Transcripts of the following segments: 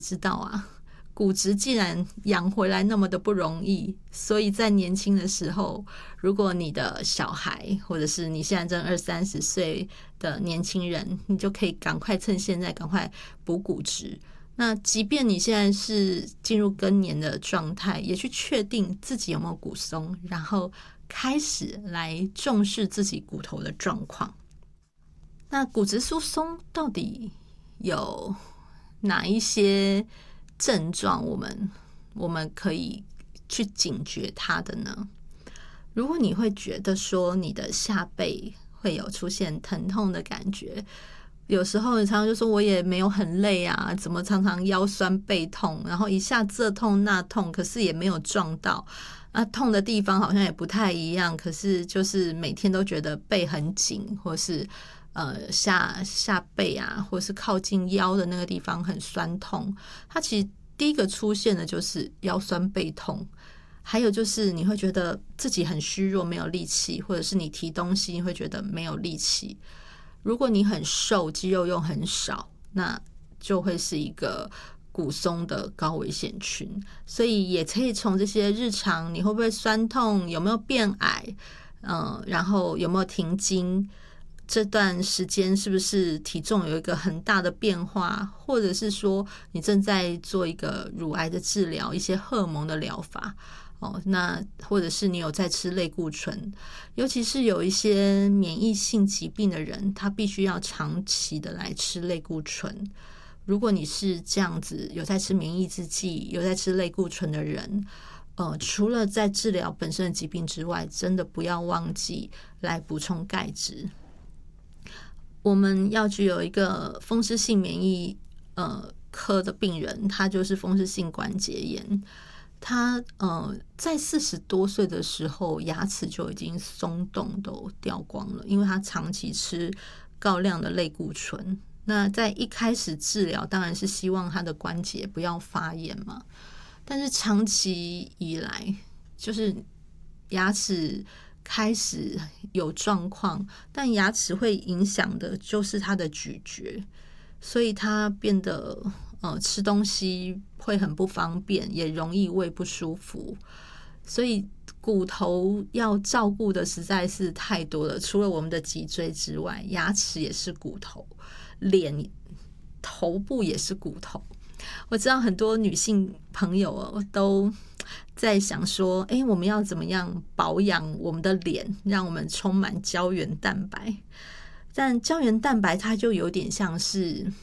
知道啊，骨质既然养回来那么的不容易，所以在年轻的时候，如果你的小孩或者是你现在正20-30岁的年轻人，你就可以赶快趁现在赶快补骨质。那即便你现在是进入更年的状态，也去确定自己有没有骨松，然后开始来重视自己骨头的状况。那骨质疏松到底有哪一些症状我们可以去警觉它的呢？如果你会觉得说你的下背会有出现疼痛的感觉，有时候你常常就说我也没有很累啊，怎么常常腰酸背痛，然后一下这痛那痛，可是也没有撞到啊，痛的地方好像也不太一样，可是就是每天都觉得背很紧，或是下背啊，或是靠近腰的那个地方很酸痛。它其实第一个出现的就是腰酸背痛，还有就是你会觉得自己很虚弱没有力气，或者是你提东西你会觉得没有力气。如果你很瘦，肌肉又很少，那就会是一个骨松的高危险群。所以也可以从这些日常，你会不会酸痛，有没有变矮，然后有没有停经，这段时间是不是体重有一个很大的变化，或者是说你正在做一个乳癌的治疗，一些荷尔蒙的疗法。那或者是你有在吃类固醇，尤其是有一些免疫性疾病的人，他必须要长期的来吃类固醇。如果你是这样子有在吃免疫制剂，有在吃类固醇的人，除了在治疗本身的疾病之外，真的不要忘记来补充钙质。我们药局有一个风湿性免疫科的病人，他就是风湿性关节炎。他在40多岁的时候，牙齿就已经松动都掉光了，因为他长期吃高量的类固醇。那在一开始治疗，当然是希望他的关节不要发炎嘛。但是长期以来，就是牙齿开始有状况，但牙齿会影响的就是他的咀嚼，所以他变得吃东西会很不方便，也容易胃不舒服。所以骨头要照顾的实在是太多了，除了我们的脊椎之外，牙齿也是骨头，脸头部也是骨头。我知道很多女性朋友都在想说，我们要怎么样保养我们的脸，让我们充满胶原蛋白。但胶原蛋白它就有点像是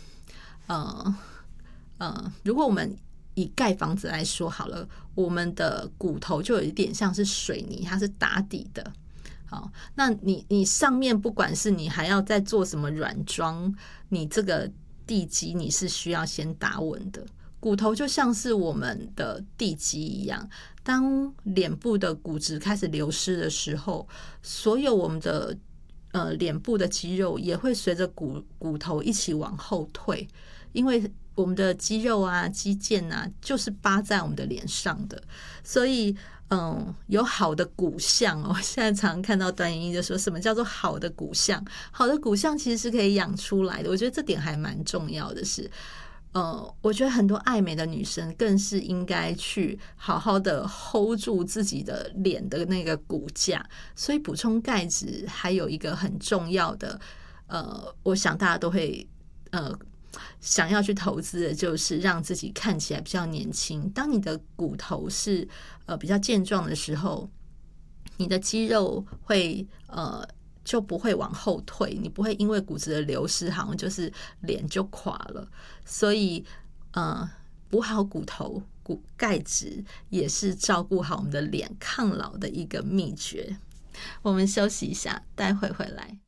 如果我们以盖房子来说好了，我们的骨头就有一点像是水泥，它是打底的。好，那你上面不管是你还要再做什么软装，你这个地基你是需要先打稳的。骨头就像是我们的地基一样，当脸部的骨质开始流失的时候，所有我们的脸部的肌肉也会随着骨头一起往后退，因为我们的肌肉啊、肌腱啊，就是扒在我们的脸上的，所以有好的骨相哦。现在常常看到段莹莹就说什么叫做好的骨相？好的骨相其实是可以养出来的，我觉得这点还蛮重要的是。我觉得很多爱美的女生更是应该去好好的 hold 住自己的脸的那个骨架，所以补充钙质还有一个很重要的，我想大家都会想要去投资的，就是让自己看起来比较年轻。当你的骨头是比较健壮的时候，你的肌肉会就不会往后退，你不会因为骨质的流失好像就是脸就垮了。所以补好骨头钙质也是照顾好我们的脸抗老的一个秘诀。我们休息一下，待会回来。